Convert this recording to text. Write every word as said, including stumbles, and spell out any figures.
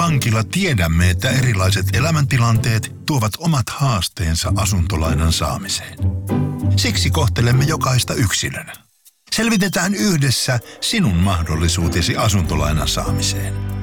pankilla tiedämme, että erilaiset elämäntilanteet tuovat omat haasteensa asuntolainan saamiseen. Siksi kohtelemme jokaista yksilönä. Selvitetään yhdessä sinun mahdollisuutesi asuntolainan saamiseen.